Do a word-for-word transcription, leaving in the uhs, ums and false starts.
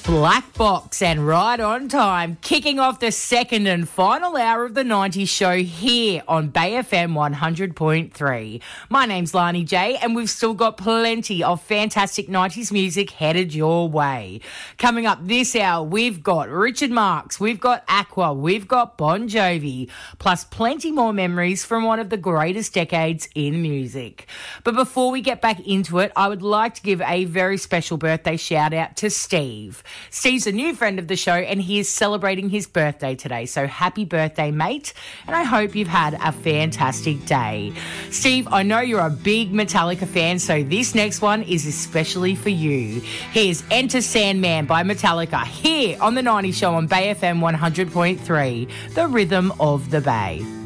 Black Box and right on time, kicking off the second and final hour of the nineties show here on Bay F M one hundred point three. My name's Lani J and we've still got plenty of fantastic nineties music headed your way. Coming up this hour, we've got Richard Marx, we've got Aqua, we've got Bon Jovi, plus plenty more memories from one of the greatest decades in music. But before we get back into it, I would like to give a very special birthday shout out to Steve. Steve's a new friend of the show and he is celebrating his birthday today. So happy birthday, mate. And I hope you've had a fantastic day. Steve, I know you're a big Metallica fan, so this next one is especially for you. Here's Enter Sandman by Metallica here on The nineties Show on Bay F M one hundred point three, the rhythm of the Bay.